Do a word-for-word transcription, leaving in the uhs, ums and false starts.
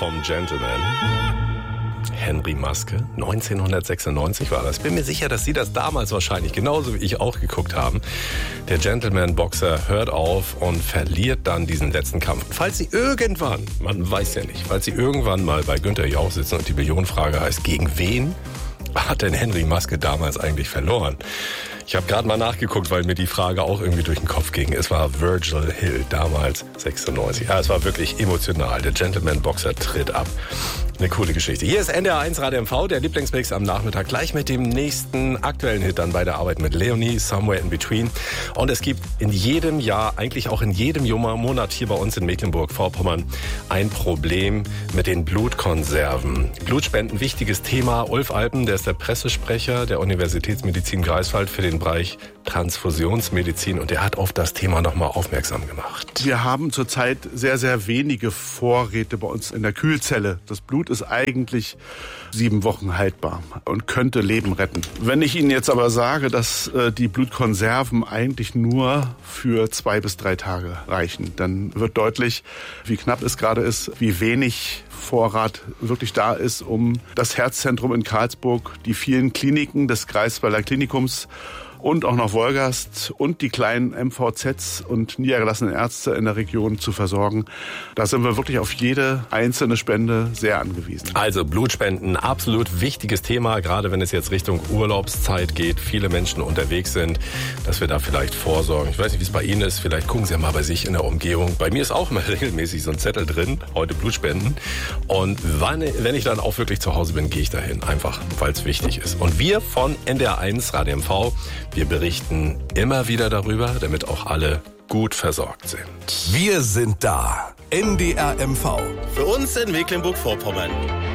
vom Gentleman. Henry Maske, neunzehnhundertsechsundneunzig war das. Ich bin mir sicher, dass Sie das damals wahrscheinlich genauso wie ich auch geguckt haben. Der Gentleman-Boxer hört auf und verliert dann diesen letzten Kampf. Falls Sie irgendwann, man weiß ja nicht, falls Sie irgendwann mal bei Günther Jauch sitzen und die Millionenfrage heißt, gegen wen hat denn Henry Maske damals eigentlich verloren? Ich habe gerade mal nachgeguckt, weil mir die Frage auch irgendwie durch den Kopf ging. Es war Virgil Hill, damals sechsundneunzig. Ja, es war wirklich emotional. Der Gentleman-Boxer tritt ab. Eine coole Geschichte. Hier ist N D R eins Radio M V, der Lieblingsmix am Nachmittag. Gleich mit dem nächsten aktuellen Hit dann bei der Arbeit mit Leonie, Somewhere in Between. Und es gibt in jedem Jahr, eigentlich auch in jedem Monat hier bei uns in Mecklenburg-Vorpommern ein Problem mit den Blutkonserven. Blutspenden, wichtiges Thema. Ulf Alpen, der ist der Pressesprecher der Universitätsmedizin Greifswald für den Bereich Transfusionsmedizin und der hat auf das Thema nochmal aufmerksam gemacht. Wir haben zurzeit sehr, sehr wenige Vorräte bei uns in der Kühlzelle. Das Blut ist eigentlich sieben Wochen haltbar und könnte Leben retten. Wenn ich Ihnen jetzt aber sage, dass äh, die Blutkonserven eigentlich nur für zwei bis drei Tage reichen, dann wird deutlich, wie knapp es gerade ist, wie wenig Vorrat wirklich da ist, um das Herzzentrum in Karlsburg, die vielen Kliniken des Greifswalder Klinikums und auch noch Wolgast und die kleinen M V Zs und niedergelassenen Ärzte in der Region zu versorgen. Da sind wir wirklich auf jede einzelne Spende sehr angewiesen. Also Blutspenden, absolut wichtiges Thema, gerade wenn es jetzt Richtung Urlaubszeit geht, viele Menschen unterwegs sind, dass wir da vielleicht vorsorgen. Ich weiß nicht, wie es bei Ihnen ist, vielleicht gucken Sie ja mal bei sich in der Umgebung. Bei mir ist auch immer regelmäßig so ein Zettel drin, heute Blutspenden. Und wann, wenn ich dann auch wirklich zu Hause bin, gehe ich dahin, einfach weil es wichtig ist. Und wir von N D R eins Radio M V, wir berichten immer wieder darüber, damit auch alle gut versorgt sind. Wir sind da. N D R M V. Für uns in Mecklenburg-Vorpommern.